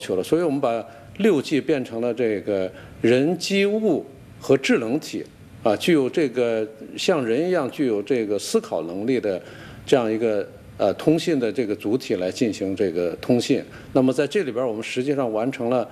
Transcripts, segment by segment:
求了，所以我们把6G 变成了这个人机物和智能体啊，具有这个像人一样具有这个思考能力的这样一个通信的这个主体来进行这个通信。那么在这里边，我们实际上完成了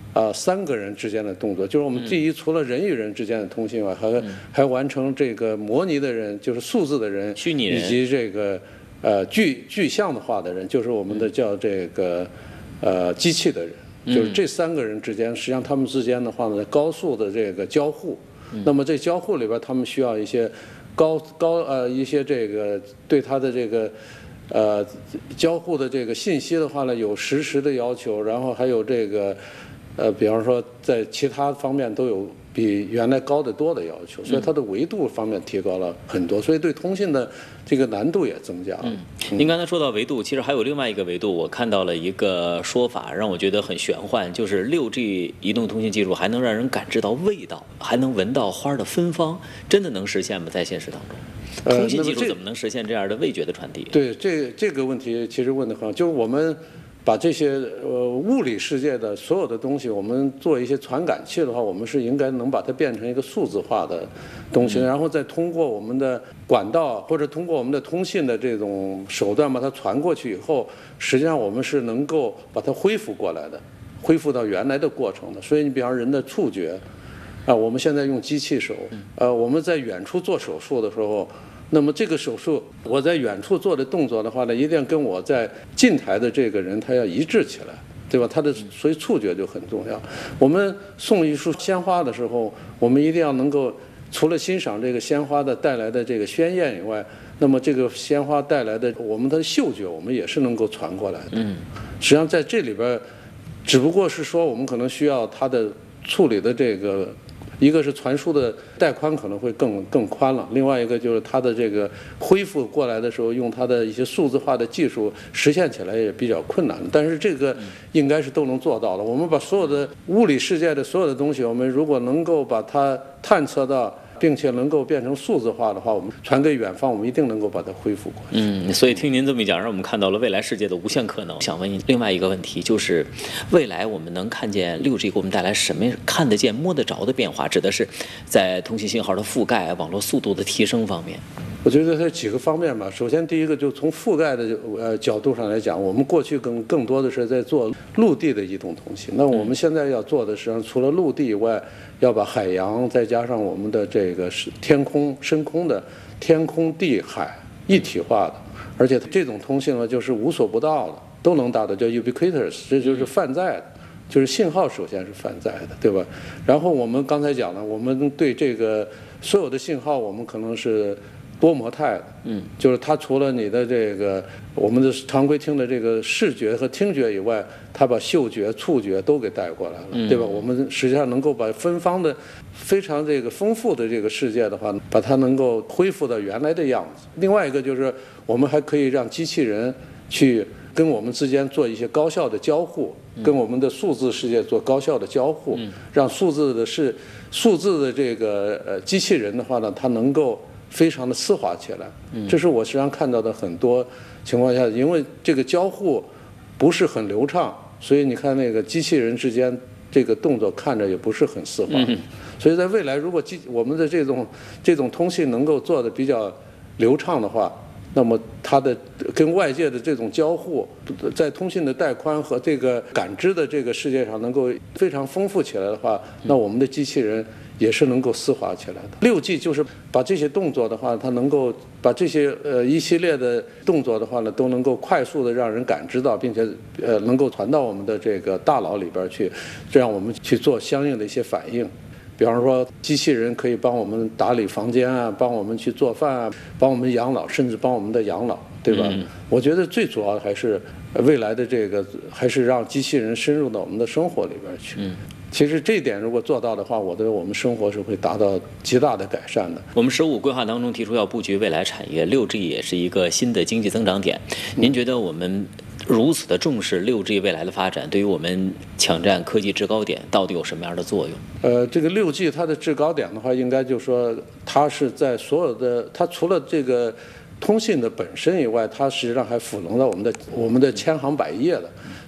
3个人之间的动作，就是我们第一，除了人与人之间的通信外，还完成这个模拟的人，就是数字的人， 虚拟人， 以及这个具象的化的人，就是我们的叫这个机器的人。就是这3个人之间，实际上他们之间的话呢，高速的这个交互。那么这交互里边，他们需要一些一些这个对他的这个交互的这个信息的话呢，有实时的要求，然后还有这个比方说在其他方面都有比原来高得多的要求，所以它的维度方面提高了很多，所以对通信的这个难度也增加了。 您刚才说到维度，其实还有另外一个维度，我看到了一个说法，让我觉得很玄幻，就是6G 移动通信技术还能让人感知到味道，还能闻到花的芬芳，真的能实现吗？在现实当中，通信技术怎么能实现这样的味觉的传递？ 对，这个问题其实问得很好，就是我们把这些物理世界的所有的东西，我们做一些传感器的话，我们是应该能把它变成一个数字化的东西，然后再通过我们的管道或者通过我们的通信的这种手段把它传过去以后，实际上我们是能够把它恢复过来的，恢复到原来的过程的。所以你比方人的触觉我们现在用机器手，我们在远处做手术的时候。那么这个手术，我在远处做的动作的话呢，一定跟我在近台的这个人他要一致起来，对吧？他的所以触觉就很重要。我们送一束鲜花的时候，我们一定要能够除了欣赏这个鲜花的带来的这个鲜艳以外，那么这个鲜花带来的我们的嗅觉，我们也是能够传过来的。实际上在这里边，只不过是说我们可能需要它的处理的这个。一个是传输的带宽可能会更宽了，另外一个就是它的这个恢复过来的时候，用它的一些数字化的技术实现起来也比较困难，但是这个应该是都能做到的。我们把所有的物理世界的所有的东西，我们如果能够把它探测到，并且能够变成数字化的话，我们传给远方，我们一定能够把它恢复过去。 所以听您这么一讲，让我们看到了未来世界的无限可能。想问您另外一个问题，就是未来我们能看见6G 给我们带来什么看得见、摸得着的变化？指的是在通信信号的覆盖、网络速度的提升方面。 我觉得它几个方面吧。首先，第一个就从覆盖的角度上来讲，我们过去更多的是在做陆地的移动通信。那我们现在要做的实际上除了陆地以外，要把海洋再加上我们的这个天空、深空的天空地海一体化的，而且这种通信呢，就是无所不到了，都能达到，叫 ubiquitous， 这就是泛在的。就是信号首先是泛在的，对吧？然后我们刚才讲了，我们对这个所有的信号，我们可能是多模态的，就是它除了你的这个我们的常规听的这个视觉和听觉以外，它把嗅觉、触觉都给带过来了，对吧？我们实际上能够把芬芳的非常这个丰富的这个世界的话，把它能够恢复到原来的样子。另外一个就是我们还可以让机器人去跟我们之间做一些高效的交互，跟我们的数字世界做高效的交互，让数字的这个机器人的话呢，它能够非常的丝滑起来。这是我实际上看到的很多情况下，因为这个交互不是很流畅，所以你看那个机器人之间这个动作看着也不是很丝滑。所以在未来，如果我们的这种通信能够做的比较流畅的话，那么它的跟外界的这种交互，在通信的带宽和这个感知的这个世界上能够非常丰富起来的话，那我们的机器人也是能够丝滑起来的。6G 就是把这些动作的话，它能够把这些一系列的动作的话呢，都能够快速的让人感知到，并且能够传到我们的这个大脑里边去，这样我们去做相应的一些反应。比方说，机器人可以帮我们打理房间啊，帮我们去做饭啊，帮我们养老，甚至帮我们的养老，对吧？我觉得最主要的还是未来的这个，还是让机器人深入到我们的生活里边去。其实这一点如果做到的话，我觉得我们生活是会达到极大的改善的。 我们15规划当中提出要布局未来产业，6G 也是一个新的经济增长点。您觉得我们如此的重视6G 未来的发展，对于我们抢占科技制高点到底有什么样的作用？ 这个6G 它的制高点的话，应该就是说它是在所有的，它除了这个通信的本身以外，它实际上还赋能到我们的千行百业的。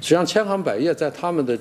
实际上千行百业在他们的